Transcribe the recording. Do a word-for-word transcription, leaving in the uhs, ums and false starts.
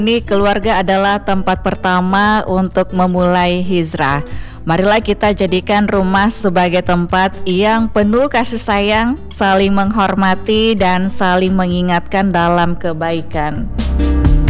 Ini keluarga adalah tempat pertama untuk memulai hijrah. Marilah kita jadikan rumah sebagai tempat yang penuh kasih sayang, saling menghormati dan saling mengingatkan dalam kebaikan.